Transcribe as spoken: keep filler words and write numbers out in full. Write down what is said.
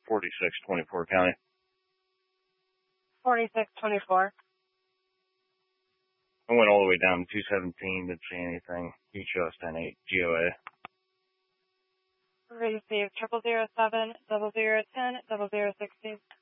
forty-six twenty-four County. forty-six twenty-four. I went all the way down to two seventeen, didn't see anything. He chose ten eight G O A. Receive triple zero seven double zero ten double zero sixty.